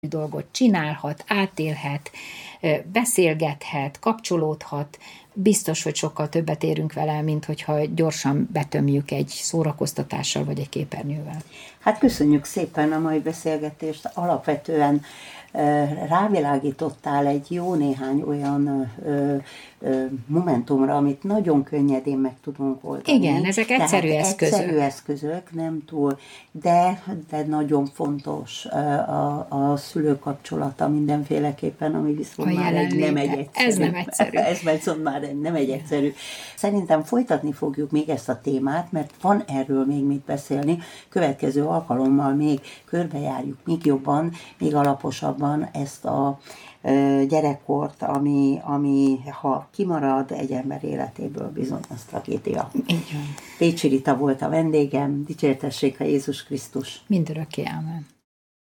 dolgot csinálhat, átélhet, beszélgethet, kapcsolódhat, biztos, hogy sokkal többet érünk vele, mint hogyha gyorsan betömjük egy szórakoztatással vagy egy képernyővel. Hát köszönjük szépen a mai beszélgetést. Alapvetően rávilágítottál egy jó néhány olyan momentumra, amit nagyon könnyedén meg tudunk oldani. Igen, ezek egyszerű eszközök. Egyszerű eszközök, nem túl, de nagyon fontos a szülő kapcsolata mindenféleképpen, ami viszont már nem egy egyszerű. Ez nem egyszerű. Ez viszont már nem egy egyszerű. Szerintem folytatni fogjuk még ezt a témát, mert van erről még mit beszélni. Következő alkalommal még körbejárjuk még jobban, még alaposabban ezt a gyerekkort, ami ha kimarad egy ember életéből, bizony az tragédia. Így van. Pécsi Rita volt a vendégem, dicsértessék a Jézus Krisztus. Mindörökké, ámen.